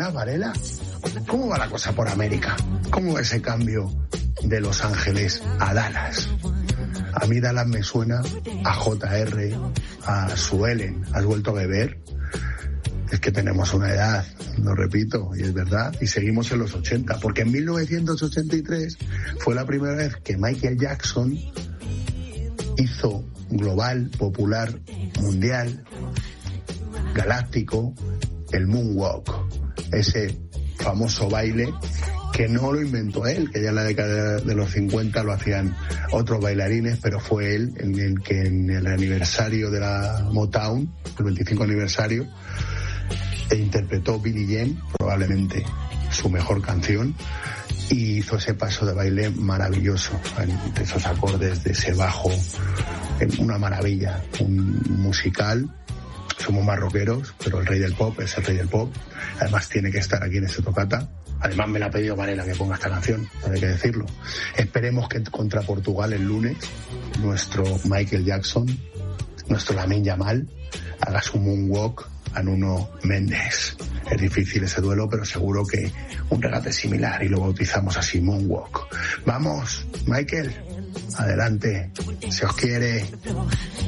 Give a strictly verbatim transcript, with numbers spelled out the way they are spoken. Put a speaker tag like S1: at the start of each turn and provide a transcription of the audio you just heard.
S1: buenas, Varela? ¿Cómo va la cosa por América? ¿Cómo va ese cambio de Los Ángeles a Dallas? A mí Dallas me suena a J R, a Suelen. ¿Has vuelto a beber? Es que tenemos una edad, lo repito, y es verdad, y seguimos en los ochenta, porque en mil novecientos ochenta y tres fue la primera vez que Michael Jackson hizo global, popular, mundial, galáctico, el Moonwalk, ese famoso baile que no lo inventó él, que ya en la década de los cincuenta lo hacían otros bailarines, pero fue él en el que en el aniversario de la Motown, el veinticinco aniversario, e interpretó Billie Jean, probablemente su mejor canción, y hizo ese paso de baile maravilloso, de esos acordes, de ese bajo, una maravilla, un musical. Somos más rockeros, pero el rey del pop es el rey del pop. Además tiene que estar aquí en este tocata. Además me la ha pedido Varela que ponga esta canción, hay que decirlo. Esperemos que contra Portugal el lunes nuestro Michael Jackson, nuestro Lamine Yamal, haga su moonwalk a Nuno Méndez. Es difícil ese duelo, pero seguro que un regate similar y lo bautizamos así, moonwalk. Vamos, Michael, adelante, se os quiere.